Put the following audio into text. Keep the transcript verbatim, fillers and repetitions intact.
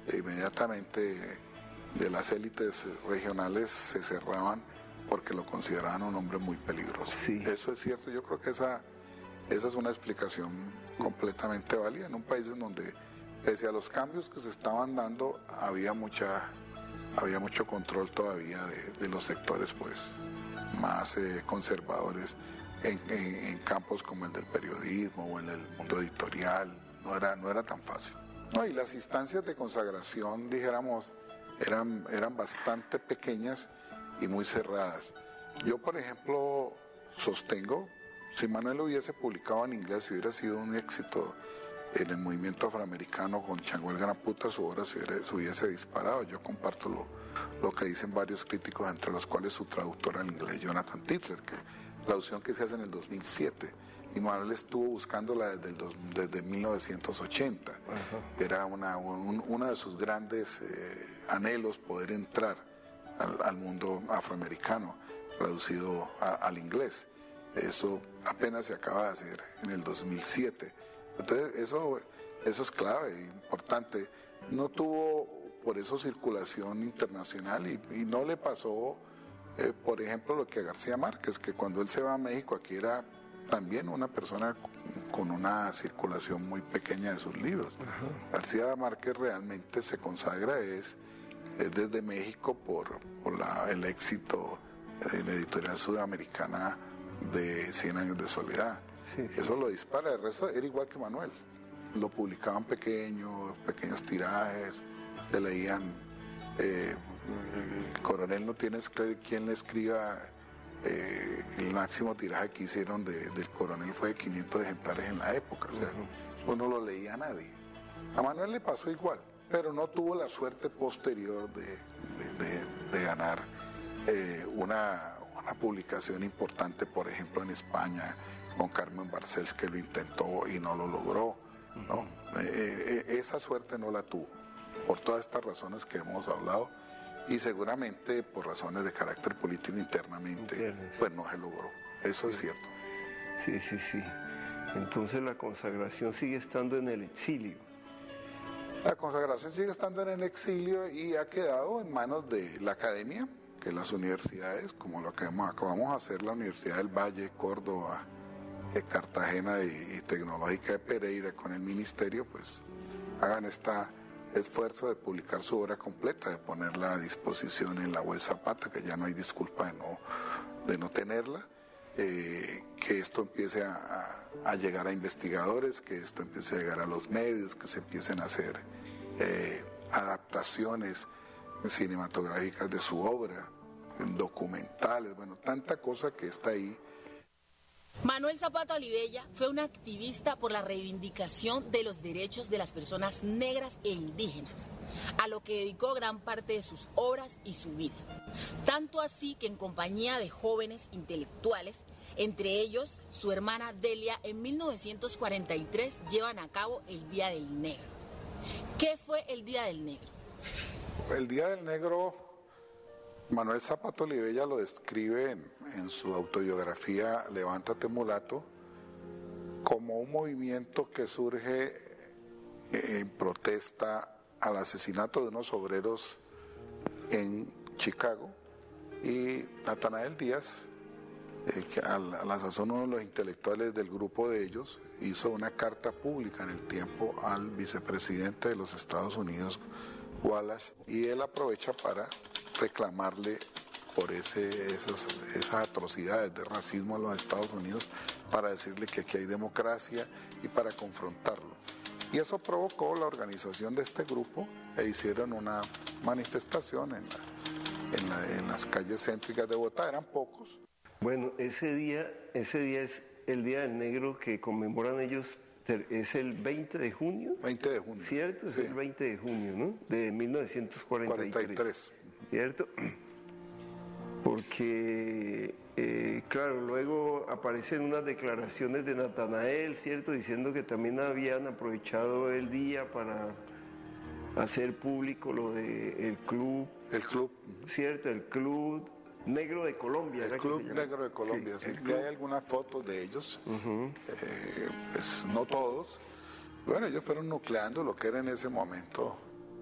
e inmediatamente de las élites regionales se cerraban porque lo consideraban un hombre muy peligroso. Sí. Eso es cierto, yo creo que esa, esa es una explicación completamente válida en un país en donde, pese a los cambios que se estaban dando, había mucha, había mucho control todavía de, de los sectores pues, más eh, conservadores en, en, en campos como el del periodismo o en el mundo editorial. No era, no era tan fácil. No, y las instancias de consagración, dijéramos, eran, eran bastante pequeñas y muy cerradas. Yo, por ejemplo, sostengo, si Manuel hubiese publicado en inglés, si hubiera sido un éxito en el movimiento afroamericano con Chango el Gran Puta, su obra se, hubiera, se hubiese disparado. Yo comparto lo, lo que dicen varios críticos, entre los cuales su traductor al inglés, Jonathan Titler, que la traducción que se hace en el dos mil siete, y Manuel estuvo buscándola desde, el dos, desde mil novecientos ochenta. Uh-huh. Era una, un, uno de sus grandes eh, anhelos poder entrar al, al mundo afroamericano, traducido a, al inglés. Eso apenas se acaba de hacer en el dos mil siete. Entonces eso, eso es clave, importante. No tuvo por eso circulación internacional y, y no le pasó, eh, por ejemplo, lo que a García Márquez, que cuando él se va a México, aquí era también una persona con una circulación muy pequeña de sus libros. Uh-huh. García Márquez realmente se consagra es, es desde México por, por la, el éxito en la editorial sudamericana de Cien años de soledad. Sí, sí. Eso lo dispara. El resto era igual que Manuel. Lo publicaban pequeños, pequeños tirajes, le leían. Eh, el coronel no tiene quien le escriba. Eh, el máximo tiraje que hicieron de, del coronel fue de quinientos ejemplares en la época, o sea, uh-huh. no lo leía nadie. A Manuel le pasó igual, pero no tuvo la suerte posterior de, de, de, de ganar eh, una, una publicación importante, por ejemplo en España, con Carmen Barcels, que lo intentó y no lo logró, ¿no? Uh-huh. eh, eh, esa suerte no la tuvo, por todas estas razones que hemos hablado. Y seguramente por razones de carácter político internamente, pues no se logró. Eso sí. Es cierto. Sí, sí, sí. Entonces la consagración sigue estando en el exilio. La consagración sigue estando en el exilio y ha quedado en manos de la academia, que las universidades, como lo que acabamos de hacer, la Universidad del Valle, Córdoba, de Cartagena y, y Tecnológica de Pereira con el ministerio, pues hagan esta esfuerzo de publicar su obra completa, de ponerla a disposición en la web Zapata, que ya no hay disculpa de no, de no tenerla, eh, que esto empiece a, a, a llegar a investigadores, que esto empiece a llegar a los medios, que se empiecen a hacer eh, adaptaciones cinematográficas de su obra, documentales, bueno, tanta cosa que está ahí. Manuel Zapata Olivella fue un activista por la reivindicación de los derechos de las personas negras e indígenas, a lo que dedicó gran parte de sus obras y su vida. Tanto así que en compañía de jóvenes intelectuales, entre ellos su hermana Delia, en mil novecientos cuarenta y tres llevan a cabo el Día del Negro. ¿Qué fue el Día del Negro? El Día del Negro, Manuel Zapata Olivella lo describe en, en su autobiografía Levántate Mulato como un movimiento que surge en protesta al asesinato de unos obreros en Chicago, y Natanael Díaz, eh, que a la, a la sazón uno de los intelectuales del grupo de ellos, hizo una carta pública en el tiempo al vicepresidente de los Estados Unidos, Wallace, y él aprovecha para reclamarle por ese, esas, esas atrocidades de racismo en los Estados Unidos, para decirle que aquí hay democracia y para confrontarlo. Y eso provocó la organización de este grupo e hicieron una manifestación en, la, en, la, en las calles céntricas de Bogotá, eran pocos. Bueno, ese día, ese día es el Día del Negro que conmemoran ellos, es el veinte de junio. veinte de junio. ¿Cierto? Sí. Es el veinte de junio, ¿no? De mil novecientos cuarenta y tres. cuarenta y tres. ¿Cierto? Porque, eh, claro, luego aparecen unas declaraciones de Natanael, ¿cierto? Diciendo que también habían aprovechado el día para hacer público lo del club. El club. ¿Cierto? El Club Negro de Colombia. El Club Negro de Colombia, sí. sí que hay algunas fotos de ellos, uh-huh. eh, pues no todos. Bueno, ellos fueron nucleando lo que era en ese momento